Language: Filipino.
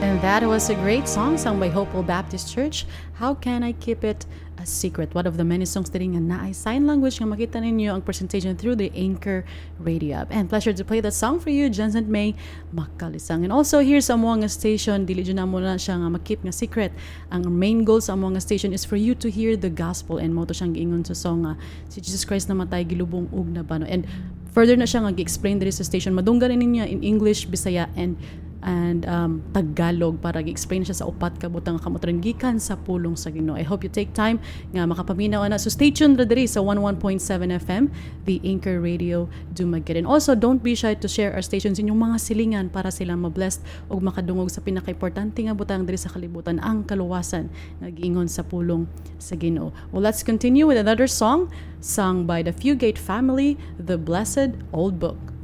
And that was a great song sung by Hopeful Baptist Church. How Can I Keep It a Secret? One of the many songs that nga na ay sign language nga makita ninyo ang presentation through the Anchor Radio app. And pleasure to play that song for you, Jensen May Makalisang. And also here sa mga station, dili dyan na muna siya nga makip nga secret. Ang main goal sa mga station is for you to hear the gospel. And mo to siyang giingon sa song nga si Jesus Christ na matay gilubong ug na bano. And further na siya nga gi-explain diri sa station. Madunggan niya in English, Bisaya, and Tagalog para gi-explain siya sa upat ka butang kamotron gikan sa pulong sa Ginoo. I hope you take time nga makapaminaw ana. So stay tuned ra diri sa 11.7 FM, the Anchor Radio Dumaguete. And also don't be shy to share our stations inyong mga silingan para sila ma-blessed ug makadungog sa pinaka-importante nga butang diri sa kalibutan, ang kaluwasan nga giingon sa pulong sa Ginoo. Well, let's continue with another song sung by the Fugate family, The Blessed Old Book.